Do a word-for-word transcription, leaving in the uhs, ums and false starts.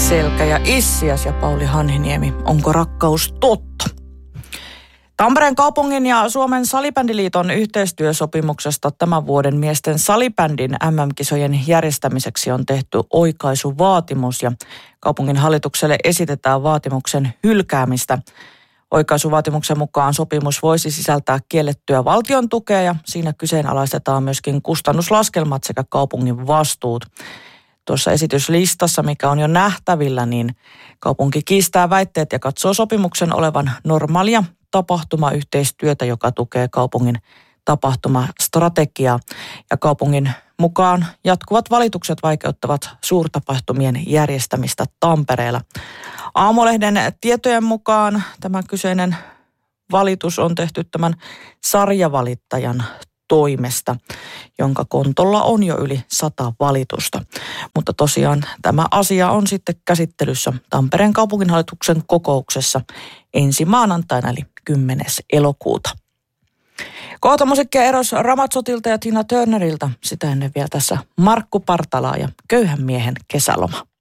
Selkä ja Issias ja Pauli Hanhiniemi. Onko rakkaus totta? Tampereen kaupungin ja Suomen salibändiliiton yhteistyösopimuksesta tämän vuoden miesten salibändin äm äm-kisojen järjestämiseksi on tehty oikaisuvaatimus ja kaupungin hallitukselle esitetään vaatimuksen hylkäämistä. Oikaisuvaatimuksen mukaan sopimus voisi sisältää kiellettyä valtion tukea ja siinä kyseenalaistetaan myöskin kustannuslaskelmat sekä kaupungin vastuut. Tuossa esityslistassa, mikä on jo nähtävillä, niin kaupunki kiistää väitteet ja katsoo sopimuksen olevan normaalia tapahtumayhteistyötä, joka tukee kaupungin tapahtumastrategiaa. Ja kaupungin mukaan jatkuvat valitukset vaikeuttavat suurtapahtumien järjestämistä Tampereella. Aamulehden tietojen mukaan tämä kyseinen valitus on tehty tämän sarjavalittajan toimesta, jonka kontolla on jo yli sata valitusta. Mutta tosiaan tämä asia on sitten käsittelyssä Tampereen kaupunginhallituksen kokouksessa ensi maanantaina eli kymmenes elokuuta. Kohta musiikkia Eros Ramazzotilta ja Tina Turnerilta. Sitä ennen vielä tässä Markku Partalaa ja Köyhän miehen kesäloma.